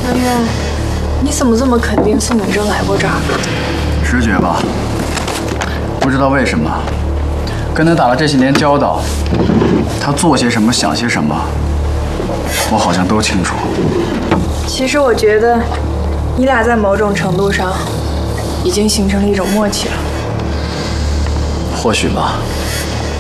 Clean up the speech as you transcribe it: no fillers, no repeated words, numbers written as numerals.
南渊，你怎么这么肯定宋远征来过这儿？ 直觉吧，不知道为什么，跟他打了这些年交道，他做些什么，想些什么，我好像都清楚。 其实我觉得，你俩在某种程度上，已经形成了一种默契了。 或许吧。